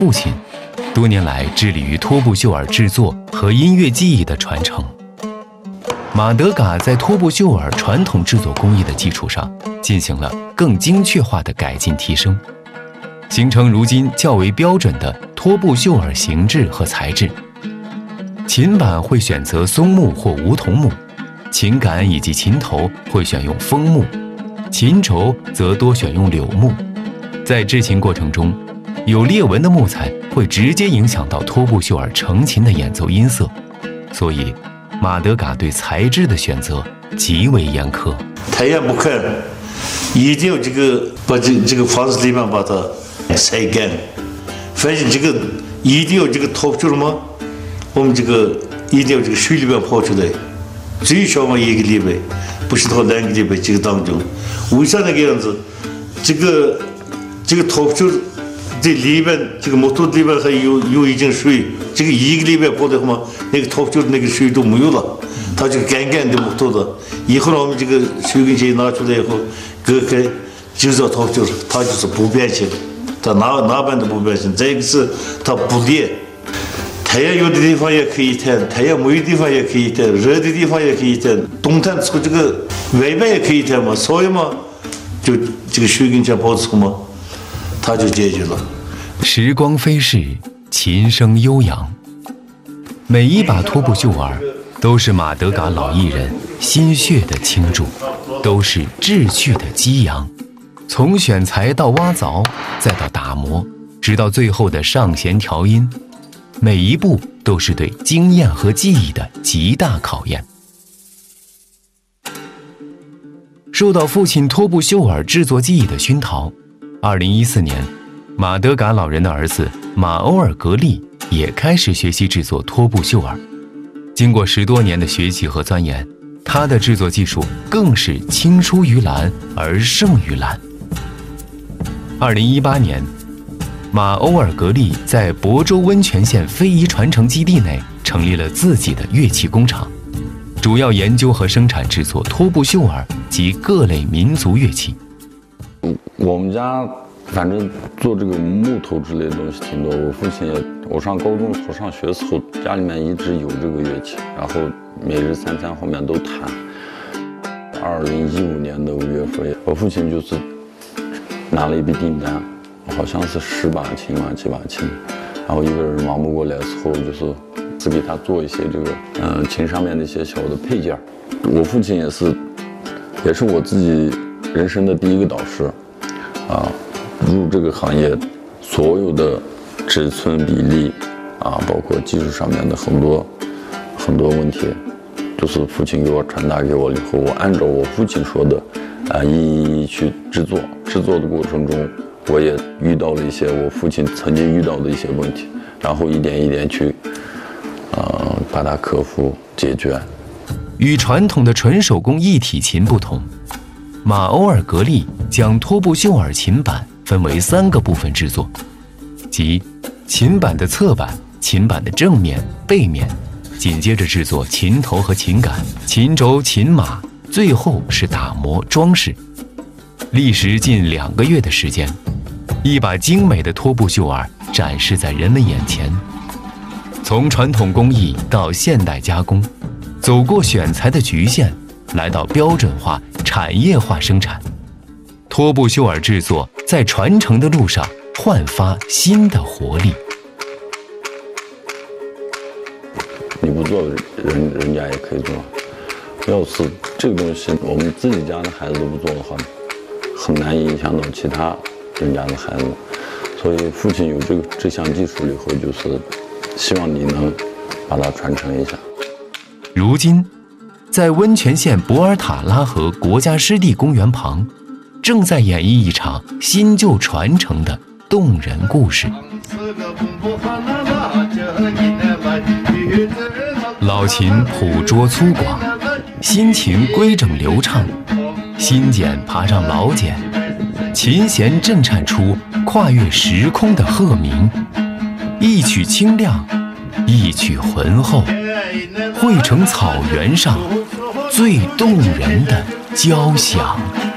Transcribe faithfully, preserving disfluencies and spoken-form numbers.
父亲，多年来致力于托布秀尔制作和音乐技艺的传承。马德嘎在托布秀尔传统制作工艺的基础上，进行了更精确化的改进提升，形成如今较为标准的托布秀尔形制和材质。琴板会选择松木或梧桐木，琴杆以及琴头会选用枫木，琴轴则多选用柳木。在制琴过程中，有裂纹的木材会直接影响到托布秀尔成琴的演奏音色，所以马德嘎对材质的选择极为严苛。 太阳不看，一定要这个把这这个房子里面把它晒干。反正这个一定要这个托布秀嘛，我们这个一定要这个水里面泡出来，最少嘛一个礼拜，不是到两个礼拜这个当中。为啥那个样子？这个这个托布秀这里边这个木头里边还有有一点水，这个一个礼拜泡的话，那个托布秀那个水都没有了，它就干干的木头的。以后呢，我们这个水根线拿出来以后，割开就叫托布秀，它就是不变形，它哪哪般都不变形。再一个是它不裂。太阳有的地方也可以弹，太阳没有的地方也可以弹，热的地方也可以弹，冬天出这个外边也可以弹嘛，所以嘛，就这个水根线泡出嘛，它就解决了。 时光飞逝，琴声悠扬，每一把托布秀尔都是马德嘎老艺人心血的倾注，都是志趣的激扬。从选材到挖凿，再到打磨，直到最后的上弦调音，每一步都是对经验和技艺的极大考验。受到父亲托布秀尔制作技艺的熏陶，二零一四年，马德嘎老人的儿子马欧尔格利也开始学习制作托布秀尔。经过十多年的学习和钻研，他的制作技术更是青出于蓝而胜于蓝。二零一八年，马欧尔格利在亳州温泉县非遗传承基地内成立了自己的乐器工厂，主要研究和生产制作托布秀尔及各类民族乐器。 我们家反正做这个木头之类的东西挺多。我父亲也，我上高中时候上学的时候，家里面一直有这个乐器，然后每日三餐后面都弹。二零一五年的五月份，我父亲就是拿了一笔订单，好像是十把琴嘛，几把琴，然后一个人忙不过来的时候，就是只给他做一些这个呃琴上面的一些小的配件。我父亲也是，也是我自己人生的第一个导师，啊，入这个行业，所有的尺寸比例啊，包括技术上面的很多很多问题，就是父亲给我传达给我以后，我按照我父亲说的啊，一一去制作。制作的过程中，我也遇到了一些我父亲曾经遇到的一些问题，然后一点一点去呃把它克服解决。 与传统的纯手工一体琴不同，马欧尔格利将托布秀尔琴板分为三个部分制作，即琴板的侧板、琴板的正面、背面，紧接着制作琴头和琴杆、琴轴、琴码，最后是打磨装饰。历时近两个月的时间，一把精美的托布秀尔展示在人们眼前。从传统工艺到现代加工，走过选材的局限，来到标准化、产业化生产，托布秀尔制作在传承的路上焕发新的活力。 你不做，人人家也可以做。要是这个东西我们自己家的孩子都不做的话，很难影响到其他人家的孩子。所以父亲有这个这项技术以后，就是希望你能把它传承一下。 如今，在温泉县博尔塔拉河国家湿地公园旁，正在演绎一场新旧传承的动人故事。老琴朴拙粗犷，新琴规整流畅，新茧爬上老茧，琴弦震颤出跨越时空的鹤鸣，一曲清亮，一曲浑厚，汇成草原上最动人的交响。